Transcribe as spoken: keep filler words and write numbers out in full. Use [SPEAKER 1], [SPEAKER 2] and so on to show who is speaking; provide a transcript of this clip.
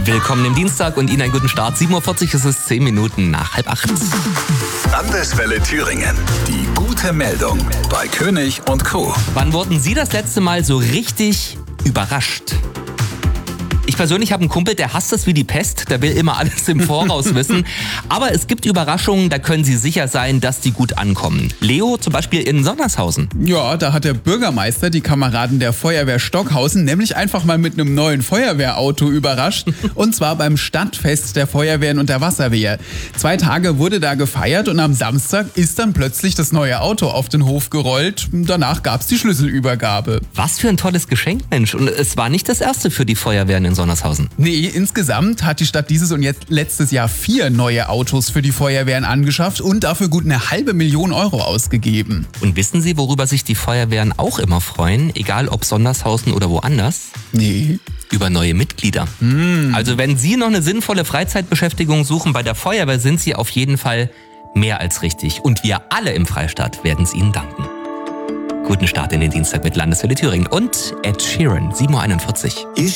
[SPEAKER 1] Willkommen im Dienstag und Ihnen einen guten Start. sieben Uhr vierzig, es ist zehn Minuten nach halb acht.
[SPEAKER 2] Landeswelle Thüringen. Die gute Meldung bei König und Co.
[SPEAKER 1] Wann wurden Sie das letzte Mal so richtig überrascht? Ich persönlich habe einen Kumpel, der hasst es wie die Pest, der will immer alles im Voraus wissen. Aber es gibt Überraschungen, da können Sie sicher sein, dass die gut ankommen. Leo zum Beispiel in Sonnershausen.
[SPEAKER 3] Ja, da hat der Bürgermeister die Kameraden der Feuerwehr Stockhausen nämlich einfach mal mit einem neuen Feuerwehrauto überrascht. Und zwar beim Stadtfest der Feuerwehren und der Wasserwehr. Zwei Tage wurde da gefeiert und am Samstag ist dann plötzlich das neue Auto auf den Hof gerollt. Danach gab's die Schlüsselübergabe.
[SPEAKER 1] Was für ein tolles Geschenk, Mensch. Und es war nicht das erste für die Feuerwehren in Sonnershausen.
[SPEAKER 3] Nee, insgesamt hat die Stadt dieses und jetzt letztes Jahr vier neue Autos für die Feuerwehren angeschafft und dafür gut eine halbe Million Euro ausgegeben.
[SPEAKER 1] Und wissen Sie, worüber sich die Feuerwehren auch immer freuen, egal ob Sonnershausen oder woanders?
[SPEAKER 3] Nee.
[SPEAKER 1] Über neue Mitglieder. Mm. Also wenn Sie noch eine sinnvolle Freizeitbeschäftigung suchen bei der Feuerwehr, sind Sie auf jeden Fall mehr als richtig. Und wir alle im Freistaat werden es Ihnen danken. Guten Start in den Dienstag mit Landeswelle Thüringen und Ed Sheeran, sieben Uhr einundvierzig.